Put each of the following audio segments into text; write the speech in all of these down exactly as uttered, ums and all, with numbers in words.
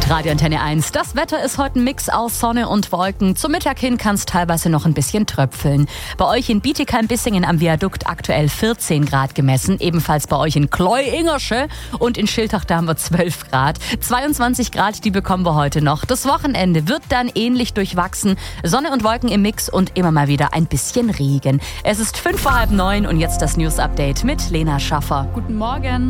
Hitradio Antenne eins. Das Wetter ist heute ein Mix aus Sonne und Wolken. Zum Mittag hin kann es teilweise noch ein bisschen tröpfeln. Bei euch in Bietigheim-Bissingen am Viadukt aktuell vierzehn Grad gemessen. Ebenfalls bei euch in Kleu-Ingersche und in Schiltach, da haben wir zwölf Grad. zweiundzwanzig Grad, die bekommen wir heute noch. Das Wochenende wird dann ähnlich durchwachsen. Sonne und Wolken im Mix und immer mal wieder ein bisschen Regen. Es ist fünf vor halb neun und jetzt das News-Update mit Lena Schaffer. Guten Morgen.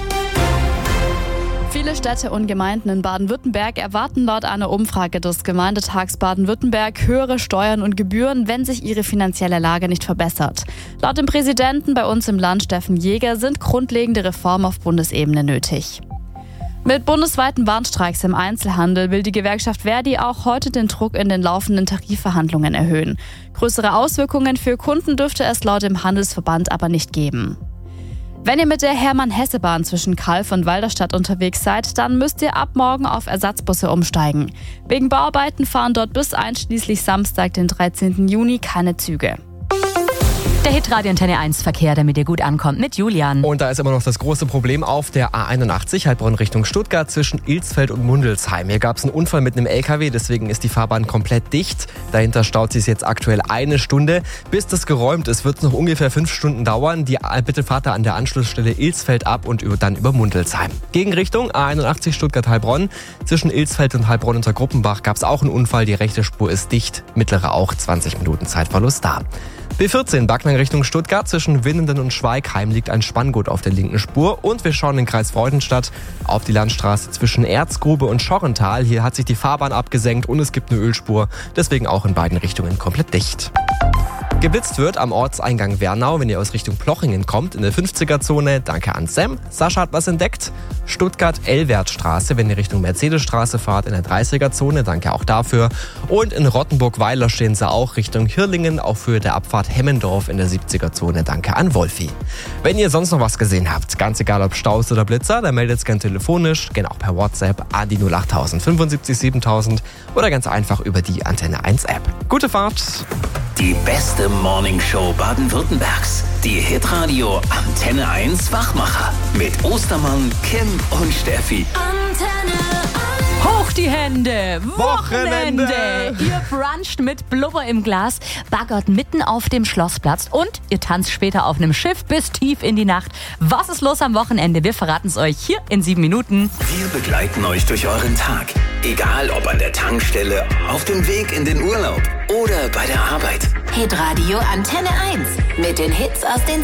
Viele Städte und Gemeinden in Baden-Württemberg erwarten laut einer Umfrage des Gemeindetags Baden-Württemberg höhere Steuern und Gebühren, wenn sich ihre finanzielle Lage nicht verbessert. Laut dem Präsidenten bei uns im Land, Steffen Jäger, sind grundlegende Reformen auf Bundesebene nötig. Mit bundesweiten Warnstreiks im Einzelhandel will die Gewerkschaft Verdi auch heute den Druck in den laufenden Tarifverhandlungen erhöhen. Größere Auswirkungen für Kunden dürfte es laut dem Handelsverband aber nicht geben. Wenn ihr mit der Hermann-Hesse-Bahn zwischen Calw und Walderstadt unterwegs seid, dann müsst ihr ab morgen auf Ersatzbusse umsteigen. Wegen Bauarbeiten fahren dort bis einschließlich Samstag, den dreizehnten Juni, keine Züge. Der Hitradio Antenne eins Verkehr, damit ihr gut ankommt, mit Julian. Und da ist immer noch das große Problem auf der A einundachtzig, Heilbronn Richtung Stuttgart, zwischen Ilsfeld und Mundelsheim. Hier gab es einen Unfall mit einem L K W, deswegen ist die Fahrbahn komplett dicht. Dahinter staut sich jetzt aktuell eine Stunde. Bis das geräumt ist, wird es noch ungefähr fünf Stunden dauern. Die, bitte fahrt da an der Anschlussstelle Ilsfeld ab und über, dann über Mundelsheim. Gegenrichtung A einundachtzig Stuttgart-Heilbronn. Zwischen Ilsfeld und Heilbronn unter Gruppenbach gab es auch einen Unfall. Die rechte Spur ist dicht, mittlere auch, zwanzig Minuten Zeitverlust da. B vierzehn Backnang Richtung Stuttgart, zwischen Winnenden und Schweigheim liegt ein Spanngurt auf der linken Spur. Und wir schauen in den Kreis Freudenstadt auf die Landstraße zwischen Erzgrube und Schorrental. Hier hat sich die Fahrbahn abgesenkt und es gibt eine Ölspur, deswegen auch in beiden Richtungen komplett dicht. Geblitzt wird am Ortseingang Wernau, wenn ihr aus Richtung Plochingen kommt, in der fünfziger-Zone. Danke an Sam. Sascha hat was entdeckt. Stuttgart-Elwertstraße, wenn ihr Richtung Mercedesstraße fahrt, in der dreißiger-Zone. Danke auch dafür. Und in Rottenburg-Weiler stehen sie auch Richtung Hirlingen, auf Höhe der Abfahrt Hemmendorf in der siebziger-Zone. Danke an Wolfi. Wenn ihr sonst noch was gesehen habt, ganz egal ob Staus oder Blitzer, dann meldet es gerne telefonisch, gerne auch per WhatsApp an die null achttausend fünfundsiebzig siebentausend oder ganz einfach über die Antenne eins App. Gute Fahrt! Die beste Morningshow Baden-Württembergs. Die Hitradio Antenne eins Wachmacher. Mit Ostermann, Kim und Steffi. Antenne eins. Hoch die Hände! Wochenende! Wochenende. Ihr bruncht mit Blubber im Glas, baggert mitten auf dem Schlossplatz und ihr tanzt später auf einem Schiff bis tief in die Nacht. Was ist los am Wochenende? Wir verraten es euch hier in sieben Minuten. Wir begleiten euch durch euren Tag. Egal ob an der Tankstelle, auf dem Weg in den Urlaub oder bei der Arbeit. Hitradio Antenne eins. Mit den Hits aus den